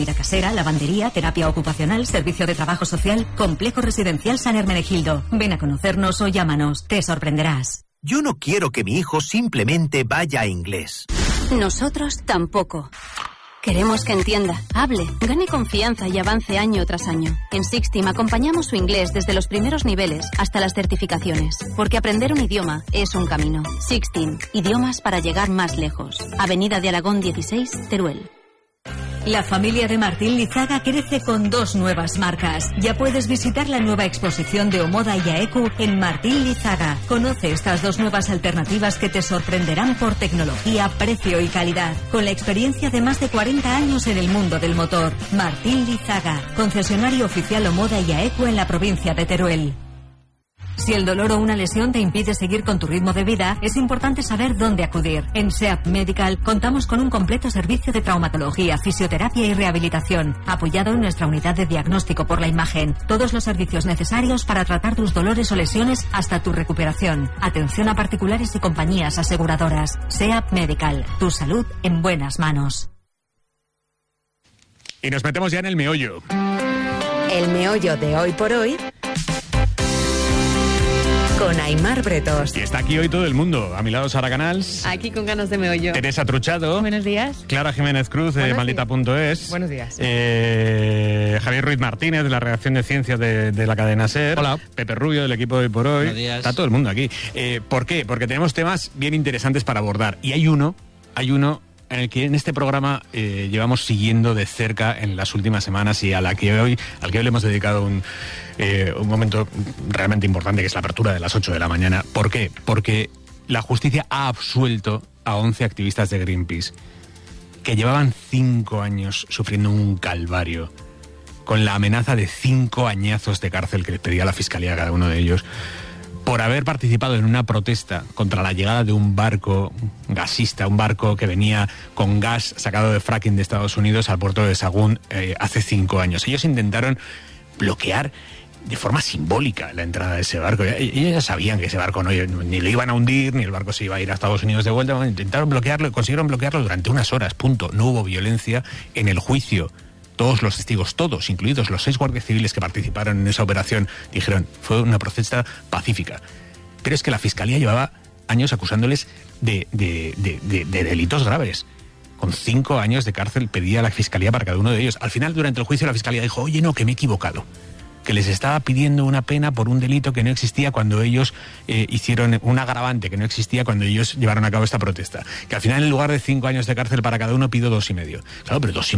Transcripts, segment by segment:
comida casera, lavandería, terapia ocupacional, servicio de trabajo social, complejo residencial San Hermenegildo. Ven a conocernos o llámanos, te sorprenderás. Yo no quiero que mi hijo simplemente vaya a inglés. Nosotros tampoco. Queremos que entienda, hable, gane confianza y avance año tras año. En Sixteam acompañamos su inglés desde los primeros niveles hasta las certificaciones, porque aprender un idioma es un camino. Sixteam, idiomas para llegar más lejos. Avenida de Alagón 16, Teruel. La familia de Martín Lizaga crece con 2 nuevas marcas. Ya puedes visitar la nueva exposición de Omoda y Aeku en Martín Lizaga. Conoce estas 2 nuevas alternativas que te sorprenderán por tecnología, precio y calidad. Con la experiencia de más de 40 años en el mundo del motor. Martín Lizaga, concesionario oficial Omoda y Aeku en la provincia de Teruel. Si el dolor o una lesión te impide seguir con tu ritmo de vida, es importante saber dónde acudir. En SEAP Medical contamos con un completo servicio de traumatología, fisioterapia y rehabilitación, apoyado en nuestra unidad de diagnóstico por la imagen. Todos los servicios necesarios para tratar tus dolores o lesiones hasta tu recuperación. Atención a particulares y compañías aseguradoras. SEAP Medical, tu salud en buenas manos. Y nos metemos ya en el meollo. El meollo de hoy por hoy, con Aimar Bretos. Y está aquí hoy todo el mundo. A mi lado Sara Canals. Aquí con ganas de meollo. Teresa Truchado. Buenos días. Clara Jiménez Cruz de Maldita.es. Buenos días. Javier Ruiz Martínez de la redacción de ciencias de la cadena SER. Hola. Pepe Rubio del equipo de Hoy por Hoy. Buenos días. Está todo el mundo aquí. ¿Por qué? Porque tenemos temas bien interesantes para abordar. Y hay uno en el que en este programa llevamos siguiendo de cerca en las últimas semanas y al que hoy le hemos dedicado un momento realmente importante, que es la apertura de las 8 de la mañana. ¿Por qué? Porque la justicia ha absuelto a 11 activistas de Greenpeace que llevaban 5 años sufriendo un calvario, con la amenaza de 5 añazos de cárcel que les pedía la fiscalía a cada uno de ellos, por haber participado en una protesta contra la llegada de un barco gasista, un barco que venía con gas sacado de fracking de Estados Unidos al puerto de Sagún hace 5 años. Ellos intentaron bloquear de forma simbólica la entrada de ese barco. Ellos ya sabían que ese barco ni lo iban a hundir, ni el barco se iba a ir a Estados Unidos de vuelta. Bueno, intentaron bloquearlo, consiguieron bloquearlo durante unas horas, punto. No hubo violencia en el juicio. Todos los testigos, todos, incluidos los 6 guardias civiles que participaron en esa operación, dijeron, fue una protesta pacífica. Pero es que la fiscalía llevaba años acusándoles de delitos graves. Con 5 años de cárcel pedía la fiscalía para cada uno de ellos. Al final, durante el juicio, la fiscalía dijo, oye, no, que me he equivocado. Que les estaba pidiendo una pena por un delito que no existía cuando ellos hicieron un agravante que no existía cuando ellos llevaron a cabo esta protesta. Que al final, en lugar de 5 años de cárcel para cada uno, pido 2,5. Claro, pero 2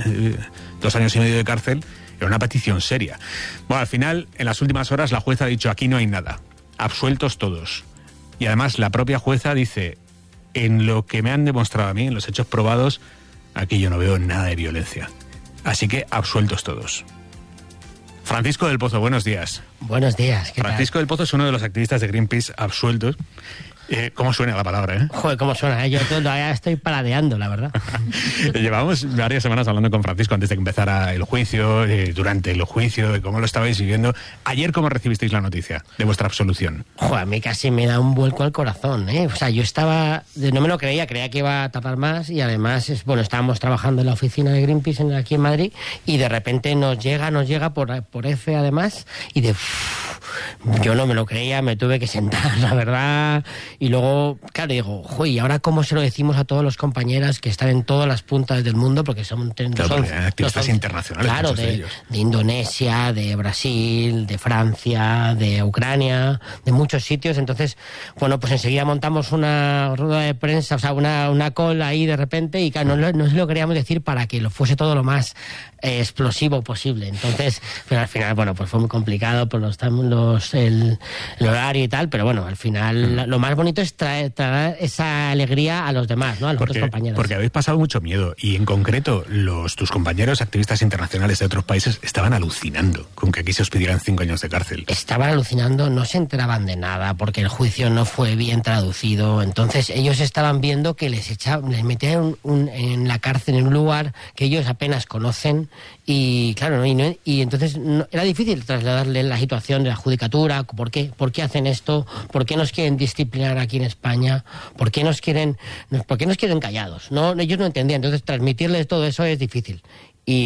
años y medio de cárcel era una petición seria. Bueno, al final, en las últimas horas, la jueza ha dicho, aquí no hay nada. Absueltos todos. Y además, la propia jueza dice, en lo que me han demostrado a mí, en los hechos probados, aquí yo no veo nada de violencia. Así que, absueltos todos. Francisco del Pozo, buenos días. Buenos días. Francisco del Pozo es uno de los activistas de Greenpeace absueltos. ¿Cómo suena la palabra, eh? Joder, ¿cómo suena? Yo todavía estoy paladeando, la verdad. Llevamos varias semanas hablando con Francisco antes de que empezara el juicio, durante el juicio, de cómo lo estabais viviendo. Ayer, ¿cómo recibisteis la noticia de vuestra absolución? Joder, a mí casi me da un vuelco al corazón, ¿eh? O sea, yo no me lo creía que iba a tardar más y además, estábamos trabajando en la oficina de Greenpeace aquí en Madrid y de repente nos llega por F además y yo no me lo creía, me tuve que sentar, la verdad. Y luego, claro, digo, joder, ¿y ahora cómo se lo decimos a todos los compañeros que están en todas las puntas del mundo? Porque son activistas internacionales. Claro, de Indonesia, de Brasil, de Francia, de Ucrania, de muchos sitios. Entonces, bueno, pues enseguida montamos una rueda de prensa, o sea, una call ahí de repente y claro, no se lo queríamos decir para que lo fuese todo lo más explosivo posible. Entonces, pero al final, bueno, pues fue muy complicado por el horario y tal, pero bueno, al final lo más bonito es traer esa alegría a los demás, ¿no? A los otros compañeros. Porque habéis pasado mucho miedo y en concreto tus compañeros activistas internacionales de otros países estaban alucinando con que aquí se os pidieran 5 años de cárcel. Estaban alucinando, no se enteraban de nada porque el juicio no fue bien traducido. Entonces ellos estaban viendo que les metían en la cárcel en un lugar que ellos apenas conocen y claro, y entonces era difícil trasladarle la situación de la judicatura. ¿Por qué hacen esto? ¿Por qué nos quieren disciplinar aquí en España? ¿Por qué nos quieren callados? No, ellos no entendían. Entonces transmitirles todo eso es difícil.